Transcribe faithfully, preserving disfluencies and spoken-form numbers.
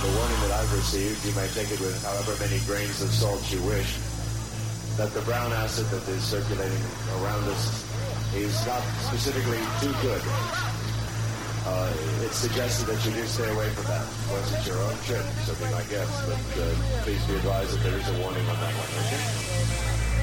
the warning that I've received, you may take it with however many grains of salt you wish, that the brown acid that is circulating around us is not specifically too good. Uh, it's suggested that you do stay away from that. Of course, it's your own trip, so be my guest, but uh, please be advised that there is a warning on that one, okay?